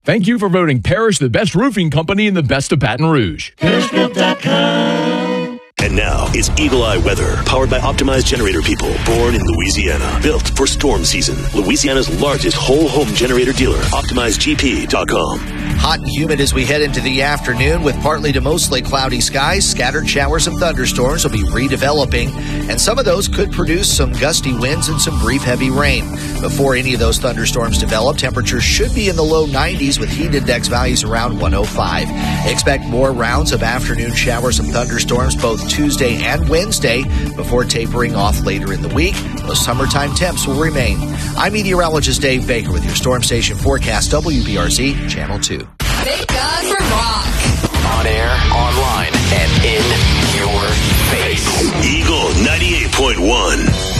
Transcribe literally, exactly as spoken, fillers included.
Thank you for voting Parrish the best roofing company in the best of Baton Rouge. Parrish Built dot com. And now it's Eagle Eye Weather, powered by Optimized Generator People, born in Louisiana, built for storm season. Louisiana's largest whole home generator dealer, Optimized G P dot com. Hot and humid as we head into the afternoon with partly to mostly cloudy skies. Scattered showers and thunderstorms will be redeveloping, and some of those could produce some gusty winds and some brief heavy rain. Before any of those thunderstorms develop, temperatures should be in the low nineties with heat index values around one oh five. Expect more rounds of afternoon showers and thunderstorms both Tuesday and Wednesday before tapering off later in the week. Those summertime temps will remain. I'm meteorologist Dave Baker with your Storm Station forecast, W B R Z Channel two. Thank God for rock. On air, online, and in your face. Eagle ninety-eight point one.